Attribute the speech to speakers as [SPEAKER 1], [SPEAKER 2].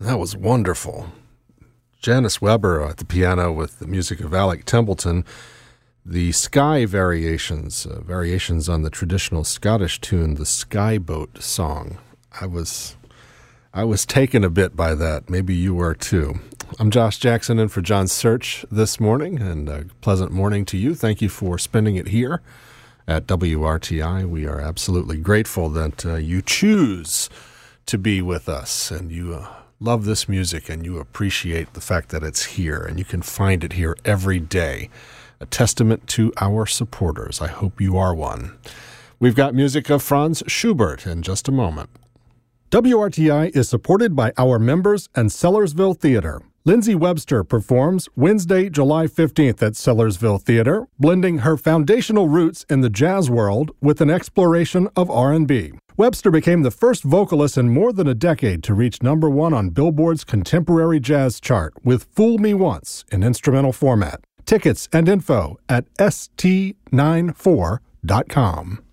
[SPEAKER 1] That was wonderful. Janice Weber at the piano with the music of Alec Templeton. The Sky Variations, variations on the traditional Scottish tune, the Sky Boat Song. I was taken a bit by that. Maybe you were too. I'm Josh Jackson in for John Search this morning, and a pleasant morning to you. Thank you for spending it here at WRTI. We are absolutely grateful that you choose to be with us, and you love this music, and you appreciate the fact that it's here, and you can find it here every day. A testament to our supporters. I hope you are one. We've got music of Franz Schubert in just a moment. WRTI is supported by our members and Sellersville Theater. Lindsay Webster performs Wednesday, July 15th at Sellersville Theater, blending her foundational roots in the jazz world with an exploration of R&B. Webster became the first vocalist in more than a decade to reach #1 on Billboard's Contemporary Jazz chart with Fool Me Once in instrumental format. Tickets and info at st94.com.